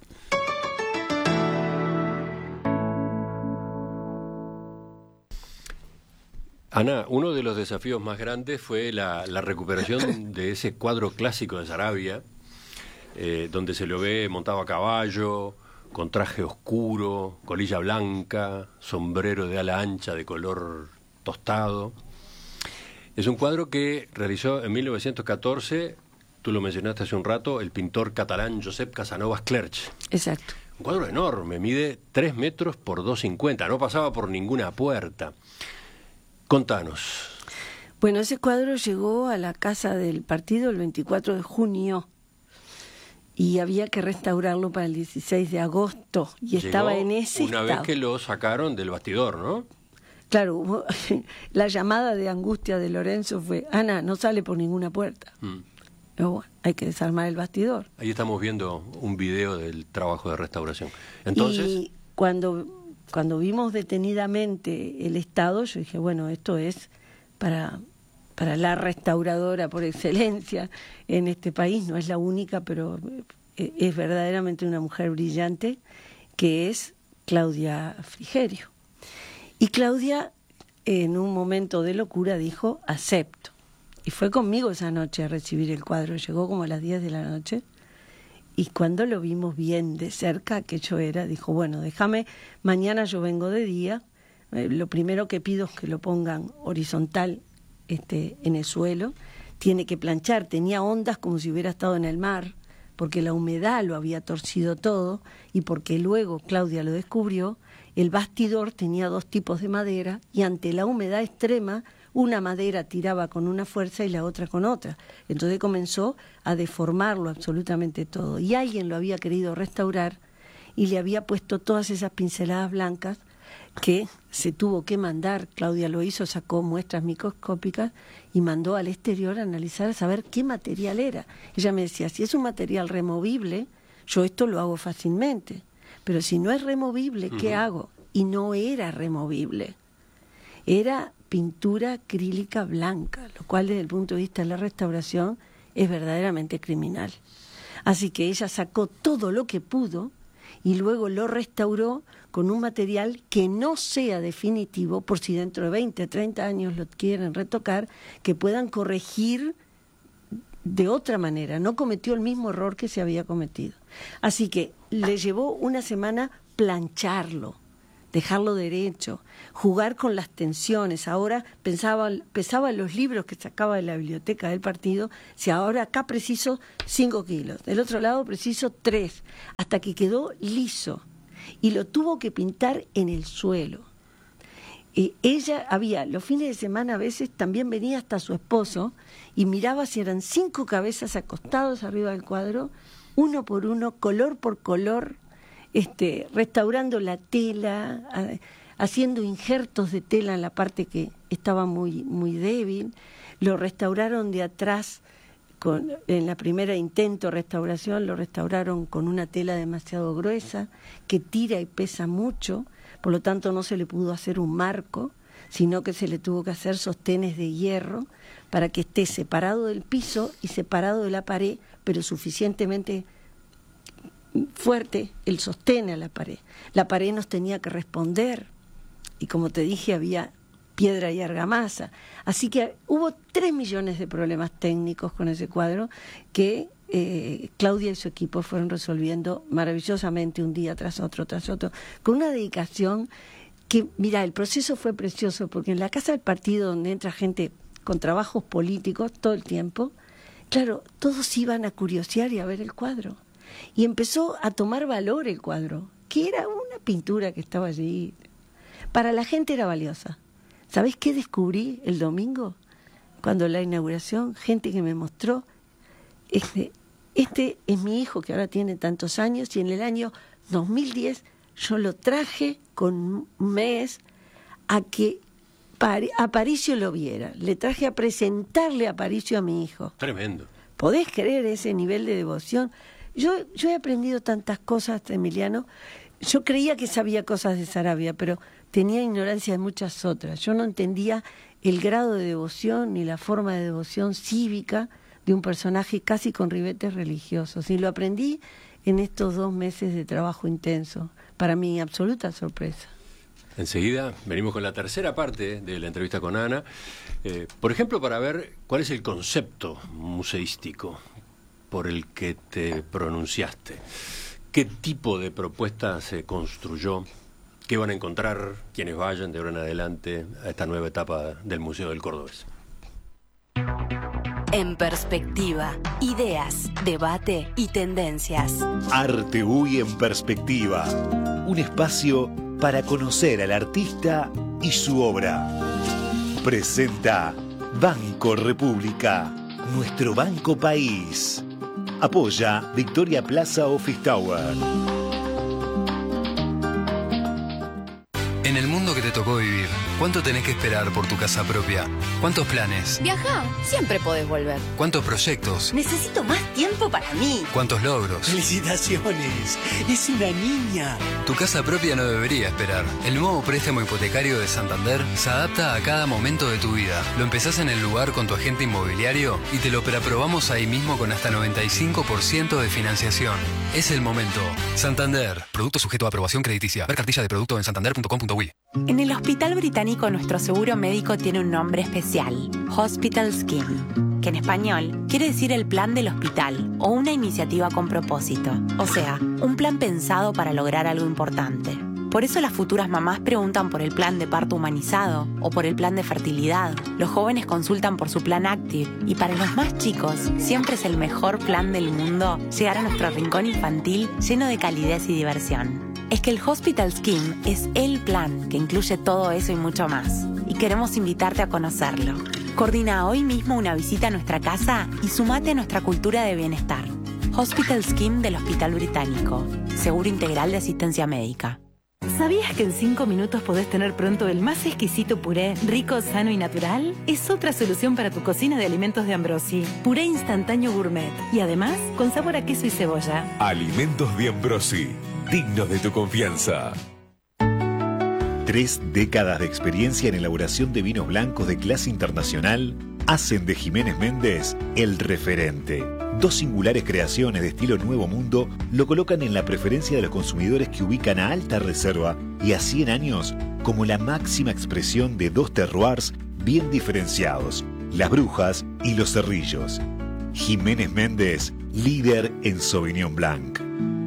Ana, uno de los desafíos más grandes fue la recuperación de ese cuadro clásico de Sarabia, donde se lo ve montado a caballo, con traje oscuro, colilla blanca, sombrero de ala ancha de color tostado. Es un cuadro que realizó en 1914, tú lo mencionaste hace un rato, el pintor catalán Josep Casanovas Clerch. Exacto. Un cuadro enorme, mide 3 metros por 2,50, no pasaba por ninguna puerta. Contanos. Bueno, ese cuadro llegó a la Casa del Partido el 24 de junio y había que restaurarlo para el 16 de agosto y llegó estaba en ese una estado. Vez que lo sacaron del bastidor, ¿no? Claro, la llamada de angustia de Lorenzo fue, Ana, no sale por ninguna puerta. Pero bueno, hay que desarmar el bastidor. Ahí estamos viendo un video del trabajo de restauración. Entonces, y cuando vimos detenidamente el estado, yo dije, bueno, esto es para la restauradora por excelencia en este país, no es la única, pero es verdaderamente una mujer brillante, que es Claudia Frigerio. Y Claudia, en un momento de locura, dijo, acepto. Y fue conmigo esa noche a recibir el cuadro, llegó como a las 10 de la noche, y cuando lo vimos bien de cerca, aquello era, dijo, bueno, déjame, mañana yo vengo de día, lo primero que pido es que lo pongan horizontal en el suelo, tiene que planchar, tenía ondas como si hubiera estado en el mar, porque la humedad lo había torcido todo, y porque luego Claudia lo descubrió, el bastidor tenía 2 tipos de madera, y ante la humedad extrema, una madera tiraba con una fuerza y la otra con otra. Entonces comenzó a deformarlo absolutamente todo. Y alguien lo había querido restaurar y le había puesto todas esas pinceladas blancas que se tuvo que mandar. Claudia lo hizo, sacó muestras microscópicas y mandó al exterior a analizar, a saber qué material era. Ella me decía, si es un material removible, yo esto lo hago fácilmente. Pero si no es removible, ¿qué hago? Y no era removible. Era pintura acrílica blanca, lo cual desde el punto de vista de la restauración es verdaderamente criminal. Así que ella sacó todo lo que pudo y luego lo restauró con un material que no sea definitivo, por si dentro de 20, 30 años lo quieren retocar, que puedan corregir de otra manera, no cometió el mismo error que se había cometido. Así que le llevó una semana plancharlo, dejarlo derecho, jugar con las tensiones. Ahora pesaba los libros que sacaba de la biblioteca del partido, si ahora acá preciso 5 kilos, del otro lado preciso 3, hasta que quedó liso y lo tuvo que pintar en el suelo. Ella los fines de semana a veces también venía hasta su esposo y miraba si eran 5 cabezas acostados arriba del cuadro, uno por uno, color por color, restaurando la tela, haciendo injertos de tela en la parte que estaba muy, muy débil. Lo restauraron de atrás, en la primera intento de restauración, lo restauraron con una tela demasiado gruesa, que tira y pesa mucho, por lo tanto no se le pudo hacer un marco, sino que se le tuvo que hacer sostenes de hierro para que esté separado del piso y separado de la pared, pero suficientemente fuerte el sostén a la pared. La pared nos tenía que responder y, como te dije, había piedra y argamasa. Así que hubo 3 millones de problemas técnicos con ese cuadro que Claudia y su equipo fueron resolviendo maravillosamente un día tras otro, con una dedicación que, mira, el proceso fue precioso, porque en la Casa del Partido, donde entra gente con trabajos políticos todo el tiempo, claro, todos iban a curiosear y a ver el cuadro. Y empezó a tomar valor el cuadro, que era una pintura que estaba allí. Para la gente era valiosa. ¿Sabés qué descubrí el domingo? Cuando la inauguración, gente que me mostró, este es mi hijo que ahora tiene tantos años, y en el año 2010 yo lo traje con un mes a que Aparicio lo viera. Le traje a presentarle a Aparicio a mi hijo. Tremendo. ¿Podés creer ese nivel de devoción? Yo he aprendido tantas cosas, Emiliano. Yo creía que sabía cosas de Saravia, pero tenía ignorancia de muchas otras. Yo no entendía el grado de devoción ni la forma de devoción cívica de un personaje casi con ribetes religiosos. Y lo aprendí en estos 2 meses de trabajo intenso, para mi absoluta sorpresa. Enseguida venimos con la tercera parte de la entrevista con Ana, por ejemplo, para ver cuál es el concepto museístico por el que te pronunciaste. ¿Qué tipo de propuesta se construyó? ¿Qué van a encontrar quienes vayan de ahora en adelante a esta nueva etapa del Museo del Cordobés? En perspectiva, ideas, debate y tendencias. Arte UI en perspectiva. Un espacio para conocer al artista y su obra. Presenta Banco República, nuestro banco país. Apoya Victoria Plaza Office Tower. En el mundo que te tocó vivir, ¿cuánto tenés que esperar por tu casa propia? ¿Cuántos planes? Viajá, siempre podés volver. ¿Cuántos proyectos? Necesito más tiempo para mí. ¿Cuántos logros? ¡Felicitaciones! ¡Es una niña! Tu casa propia no debería esperar. El nuevo préstamo hipotecario de Santander se adapta a cada momento de tu vida. Lo empezás en el lugar con tu agente inmobiliario y te lo preaprobamos ahí mismo con hasta 95% de financiación. Es el momento. Santander. Producto sujeto a aprobación crediticia. Ver cartilla de producto en santander.com.uy. En el Hospital Británico nuestro seguro médico tiene un nombre especial, Hospital Scheme, que en español quiere decir el plan del hospital o una iniciativa con propósito, o sea, un plan pensado para lograr algo importante. Por eso las futuras mamás preguntan por el plan de parto humanizado o por el plan de fertilidad. Los jóvenes consultan por su plan Active y para los más chicos siempre es el mejor plan del mundo llegar a nuestro rincón infantil lleno de calidez y diversión. Es que el Hospital Scheme es el plan que incluye todo eso y mucho más. Y queremos invitarte a conocerlo. Coordina hoy mismo una visita a nuestra casa y sumate a nuestra cultura de bienestar. Hospital Scheme del Hospital Británico. Seguro integral de asistencia médica. ¿Sabías que en 5 minutos podés tener pronto el más exquisito puré, rico, sano y natural? Es otra solución para tu cocina de alimentos de Ambrosi. Puré instantáneo gourmet. Y además, con sabor a queso y cebolla. Alimentos de Ambrosi. Dignos de tu confianza. 3 décadas de experiencia en elaboración de vinos blancos de clase internacional hacen de Jiménez Méndez el referente. 2 singulares creaciones de estilo Nuevo Mundo lo colocan en la preferencia de los consumidores que ubican a Alta Reserva y a 100 años como la máxima expresión de 2 terroirs bien diferenciados, Las Brujas y Los Cerrillos. Jiménez Méndez, líder en Sauvignon Blanc.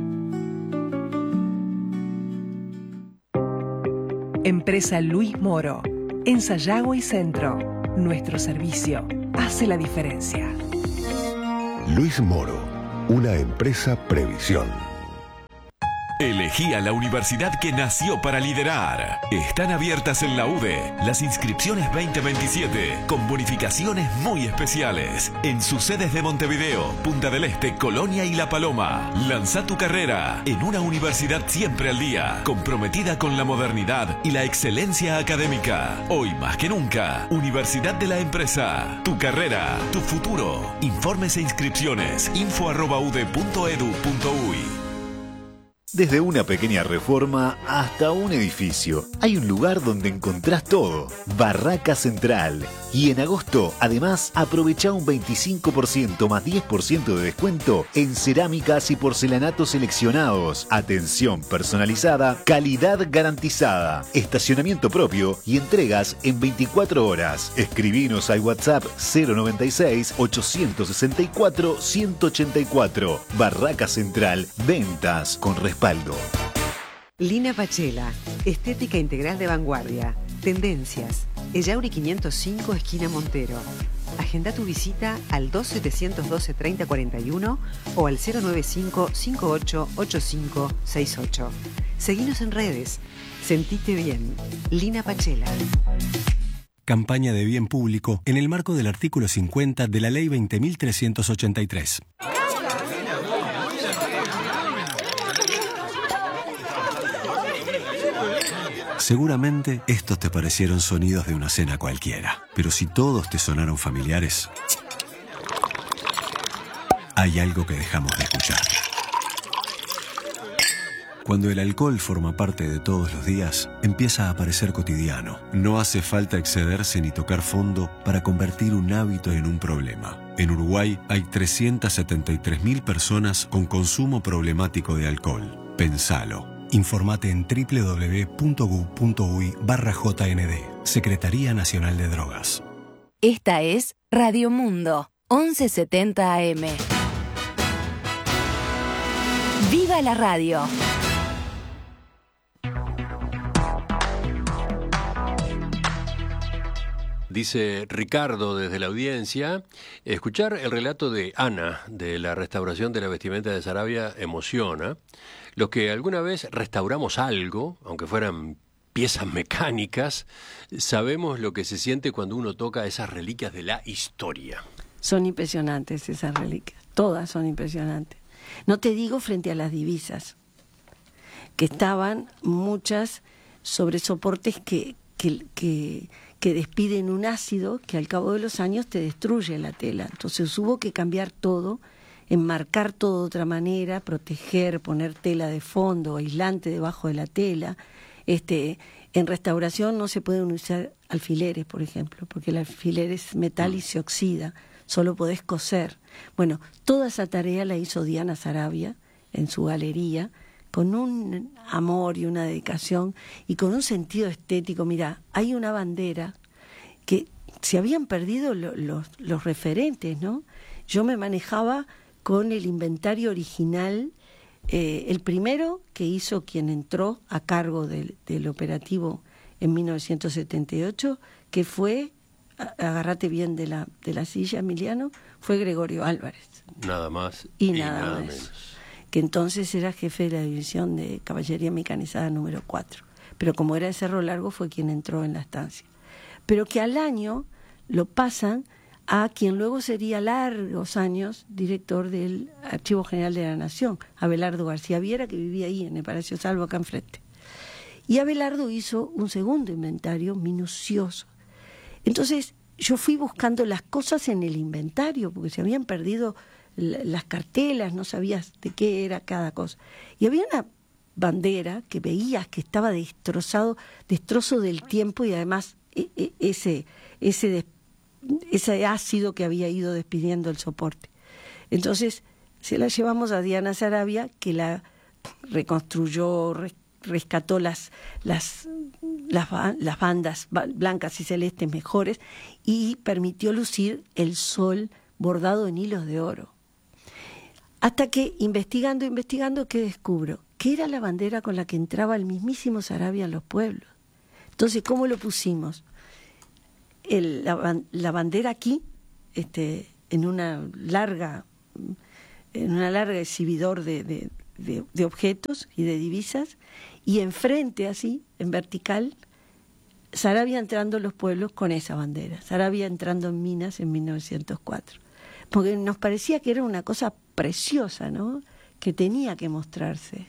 Empresa Luis Moro, en Sayago y Centro. Nuestro servicio hace la diferencia. Luis Moro, una empresa Previsión. Elegí a la universidad que nació para liderar. Están abiertas en la UDE las inscripciones 2027 con bonificaciones muy especiales en sus sedes de Montevideo, Punta del Este, Colonia y La Paloma. Lanza tu carrera en una universidad siempre al día, comprometida con la modernidad y la excelencia académica. Hoy más que nunca, Universidad de la Empresa. Tu carrera, tu futuro. Informes e inscripciones info@ude.edu.uy. Desde una pequeña reforma hasta un edificio, hay un lugar donde encontrás todo. Barraca Central. Y en agosto, además, aprovecha un 25% más 10% de descuento en cerámicas y porcelanatos seleccionados. Atención personalizada, calidad garantizada, estacionamiento propio y entregas en 24 horas. Escribinos al WhatsApp 096-864-184. Barraca Central, ventas con respaldo. Lina Pachela, estética integral de vanguardia. Tendencias. Ellauri 505, esquina Montero. Agenda tu visita al 2712-3041 o al 095-588568. Seguinos en redes. Sentite bien. Lina Pachela. Campaña de bien público en el marco del artículo 50 de la Ley 20.383. Seguramente estos te parecieron sonidos de una cena cualquiera, pero si todos te sonaron familiares, hay algo que dejamos de escuchar. Cuando el alcohol forma parte de todos los días, empieza a parecer cotidiano. No hace falta excederse ni tocar fondo para convertir un hábito en un problema. En Uruguay hay 373.000 personas con consumo problemático de alcohol. Pensalo. Informate en www.gu.uy/JND. Secretaría Nacional de Drogas. Esta es Radio Mundo, 1170 AM. ¡Viva la radio! Dice Ricardo desde la audiencia, escuchar el relato de Ana de la restauración de la vestimenta de Sarabia emociona. Los que alguna vez restauramos algo, aunque fueran piezas mecánicas, sabemos lo que se siente cuando uno toca esas reliquias de la historia. Son impresionantes esas reliquias, todas son impresionantes. No te digo frente a las divisas, que estaban muchas sobre soportes que despiden un ácido que al cabo de los años te destruye la tela. Entonces hubo que cambiar todo, enmarcar todo de otra manera, proteger, poner tela de fondo, aislante debajo de la tela. En restauración no se pueden usar alfileres, por ejemplo, porque el alfiler es metal y se oxida, solo podés coser. Bueno, toda esa tarea la hizo Diana Sarabia en su galería, con un amor y una dedicación y con un sentido estético. Mirá, hay una bandera que se habían perdido los referentes, ¿no? Yo me manejaba con el inventario original, el primero que hizo quien entró a cargo del operativo en 1978, que fue, agárrate bien de la silla, Emiliano, fue Gregorio Álvarez. Nada más y nada menos. Que entonces era jefe de la división de caballería mecanizada número 4. Pero como era de Cerro Largo, fue quien entró en la estancia. Pero que al año lo pasan a quien luego sería largos años director del Archivo General de la Nación, Abelardo García Viera, que vivía ahí en el Palacio Salvo, acá enfrente. Y Abelardo hizo un segundo inventario minucioso. Entonces yo fui buscando las cosas en el inventario, porque se habían perdido las cartelas, no sabías de qué era cada cosa. Y había una bandera que veías que estaba destrozo del tiempo y además ese ácido que había ido despidiendo el soporte. Entonces se la llevamos a Diana Sarabia, que la reconstruyó, rescató las bandas blancas y celestes mejores y permitió lucir el sol bordado en hilos de oro. Hasta que, investigando, ¿qué descubro? Que era la bandera con la que entraba el mismísimo Saravia en los pueblos. Entonces, ¿cómo lo pusimos? La bandera aquí, en una larga exhibidor de objetos y de divisas, y enfrente así, en vertical, Saravia entrando en los pueblos con esa bandera, Saravia entrando en Minas en 1904. Porque nos parecía que era una cosa preciosa, ¿no?, que tenía que mostrarse.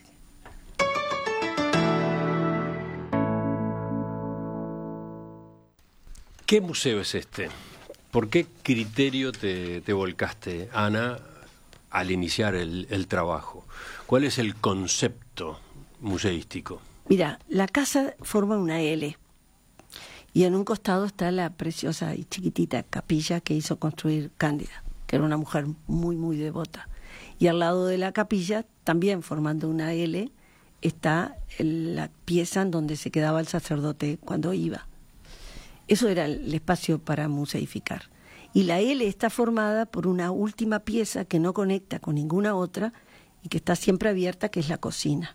¿Qué museo es este? ¿Por qué criterio te volcaste, Ana, al iniciar el trabajo? ¿Cuál es el concepto museístico? Mira, la casa forma una L y en un costado está la preciosa y chiquitita capilla que hizo construir Cándida, que era una mujer muy, muy devota. Y al lado de la capilla, también formando una L, está la pieza en donde se quedaba el sacerdote cuando iba. Eso era el espacio para museificar. Y la L está formada por una última pieza que no conecta con ninguna otra y que está siempre abierta, que es la cocina.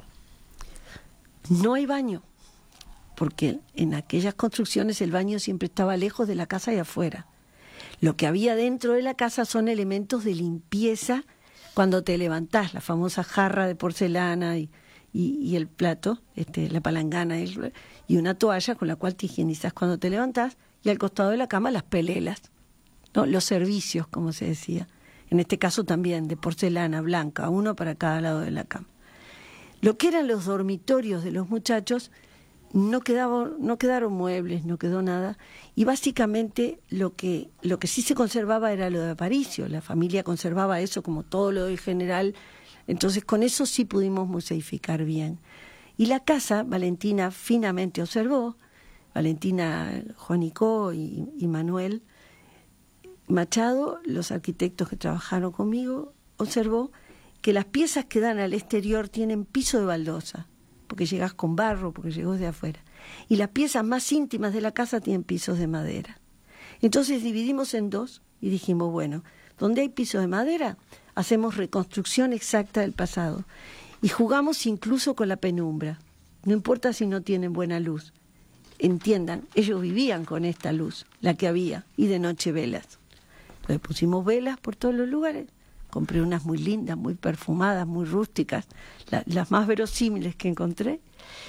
No hay baño, porque en aquellas construcciones el baño siempre estaba lejos de la casa y afuera. Lo que había dentro de la casa son elementos de limpieza cuando te levantás, la famosa jarra de porcelana y el plato, la palangana y una toalla con la cual te higienizas cuando te levantás, y al costado de la cama las pelelas, ¿no?, los servicios, como se decía, en este caso también de porcelana blanca, uno para cada lado de la cama. Lo que eran los dormitorios de los muchachos, no quedaron muebles, no quedó nada, y básicamente lo que sí se conservaba era lo de Aparicio. La familia conservaba eso como todo lo del general. Entonces con eso sí pudimos museificar bien. Y la casa, Valentina finamente observó, Valentina, Juanico y Manuel Machado, los arquitectos que trabajaron conmigo, observó que las piezas que dan al exterior tienen piso de baldosa, porque llegás con barro, porque llegó de afuera. Y las piezas más íntimas de la casa tienen pisos de madera. Entonces dividimos en dos y dijimos, bueno, donde hay pisos de madera, hacemos reconstrucción exacta del pasado. Y jugamos incluso con la penumbra. No importa si no tienen buena luz. Entiendan, ellos vivían con esta luz, la que había, y de noche velas. Entonces pusimos velas por todos los lugares. Compré unas muy lindas, muy perfumadas, muy rústicas, las más verosímiles que encontré.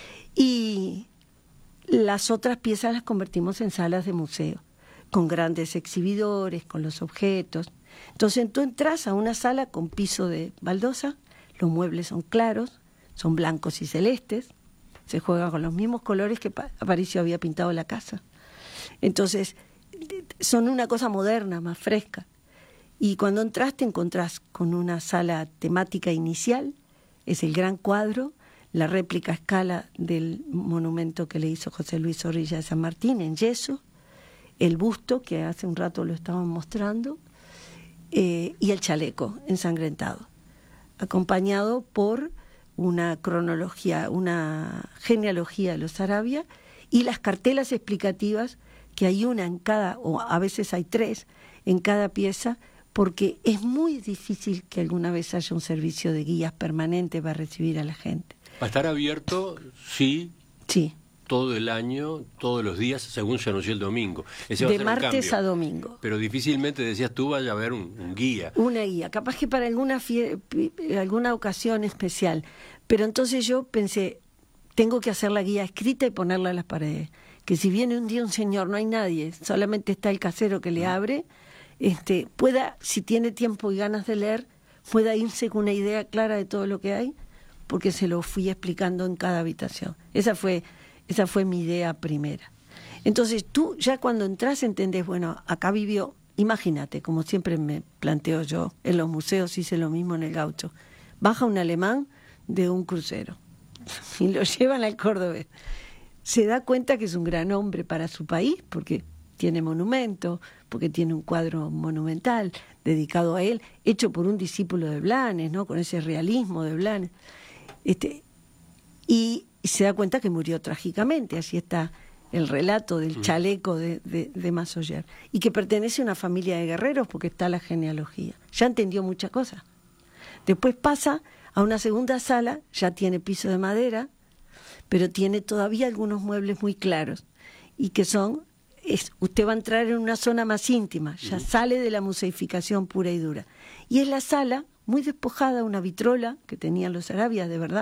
Y las otras piezas las convertimos en salas de museo, con grandes exhibidores, con los objetos. Entonces tú entras a una sala con piso de baldosa, los muebles son claros, son blancos y celestes, se juega con los mismos colores que Aparicio había pintado la casa. Entonces son una cosa moderna, más fresca. Y cuando entras te encontrás con una sala temática inicial, es el gran cuadro, la réplica a escala del monumento que le hizo José Luis Zorrilla de San Martín en yeso, el busto, que hace un rato lo estaban mostrando, y el chaleco ensangrentado, acompañado por una cronología, una genealogía de los Saravia y las cartelas explicativas, que hay una en cada, o a veces hay tres, en cada pieza, porque es muy difícil que alguna vez haya un servicio de guías permanente para recibir a la gente. ¿Va a estar abierto? Sí. Sí. Todo el año, todos los días, según se anunció el domingo. Ese va de a ser martes a domingo. Pero difícilmente, decías tú, vaya a haber un guía. Una guía, capaz que para alguna ocasión especial. Pero entonces yo pensé, tengo que hacer la guía escrita y ponerla en las paredes. Que si viene un día un señor, no hay nadie, solamente está el casero que le abre, pueda, si tiene tiempo y ganas de leer, pueda irse con una idea clara de todo lo que hay, porque se lo fui explicando en cada habitación. Esa fue mi idea primera. Entonces tú ya cuando entras entendés, bueno, acá vivió, imagínate, como siempre me planteo yo, en los museos hice lo mismo en el Gaucho, baja un alemán de un crucero y lo llevan al cordobés. Se da cuenta que es un gran hombre para su país, porque tiene monumento, porque tiene un cuadro monumental dedicado a él, hecho por un discípulo de Blanes, ¿no?, con ese realismo de Blanes. Y se da cuenta que murió trágicamente, así está el relato del chaleco de Massoyer, y que pertenece a una familia de guerreros porque está la genealogía. Ya entendió muchas cosas. Después pasa a una segunda sala, ya tiene piso de madera, pero tiene todavía algunos muebles muy claros, y que usted va a entrar en una zona más íntima, ya sale de la museificación pura y dura. Y es la sala muy despojada, una vitrola que tenían los Arabias, de verdad,